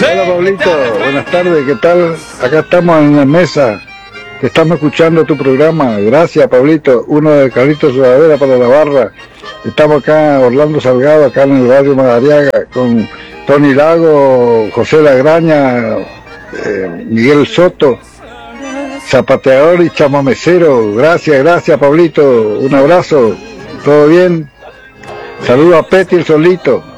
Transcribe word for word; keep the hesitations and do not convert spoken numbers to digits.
Hola Pablito, buenas tardes, ¿qué tal? Acá estamos en la mesa, te estamos escuchando tu programa, gracias Pablito, uno de Carlitos Sudadera para la barra. Estamos acá, Orlando Salgado, acá en el barrio Madariaga, con Tony Lago, José Lagraña, eh, Miguel Soto, zapateador y chamamecero. Gracias, gracias Pablito, un abrazo, ¿todo bien? Saludos a Peti el Solito.